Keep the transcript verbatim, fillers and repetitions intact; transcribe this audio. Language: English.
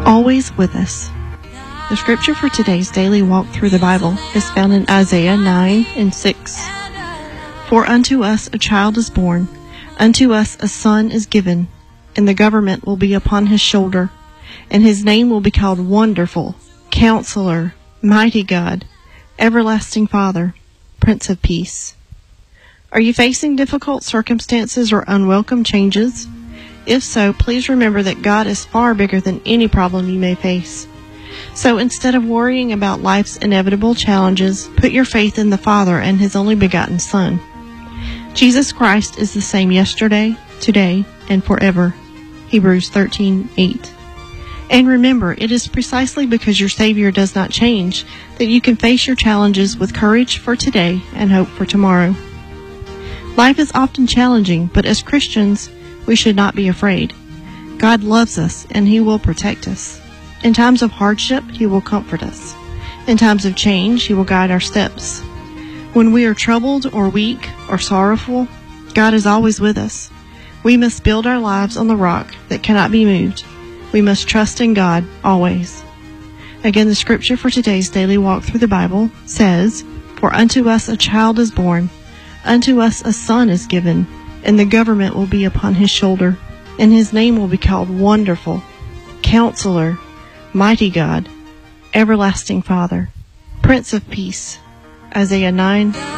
always with us. The scripture for today's daily walk through the Bible is found in Isaiah nine and six. For unto us a child is born, unto us a son is given, and the government will be upon his shoulder, and his name will be called Wonderful, Counselor, Mighty God, Everlasting Father, Prince of Peace. Are you facing difficult circumstances or unwelcome changes? If so, please remember that God is far bigger than any problem you may face. So instead of worrying about life's inevitable challenges, put your faith in the Father and His only begotten Son. Jesus Christ is the same yesterday, today, and forever. Hebrews thirteen eight. And remember, it is precisely because your Savior does not change that you can face your challenges with courage for today and hope for tomorrow. Life is often challenging, but as Christians, we should not be afraid. God loves us, and He will protect us. In times of hardship, He will comfort us. In times of change, He will guide our steps. When we are troubled or weak or sorrowful, God is always with us. We must build our lives on the rock that cannot be moved. We must trust in God always. Again, the scripture for today's daily walk through the Bible says, For unto us a child is born, unto us a son is given, and the government will be upon his shoulder, and his name will be called Wonderful, Counselor, Mighty God, Everlasting Father, Prince of Peace. Isaiah nine